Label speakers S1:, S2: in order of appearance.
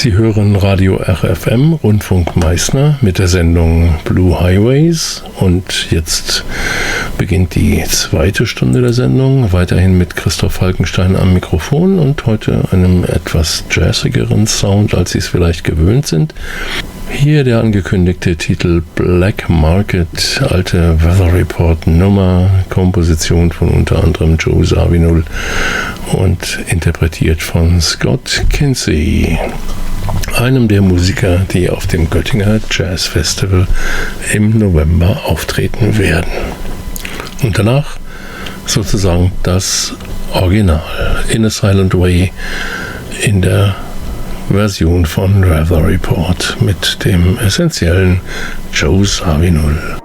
S1: Sie hören Radio RFM, Rundfunk Meißner mit der Sendung Blue Highways und jetzt beginnt die zweite Stunde der Sendung, weiterhin mit Christoph Falkenstein am Mikrofon und heute einem etwas jazzigeren Sound, als Sie es vielleicht gewöhnt sind. Hier der angekündigte Titel Black Market, alte Weather Report Nummer, Komposition von unter anderem Joe Zawinul und interpretiert von Scott Kinsey, einem der Musiker, die auf dem Göttinger Jazz Festival im November auftreten werden. Und danach sozusagen das Original In a Silent Way in der Version von Weather Report mit dem essentiellen Joe Zawinul.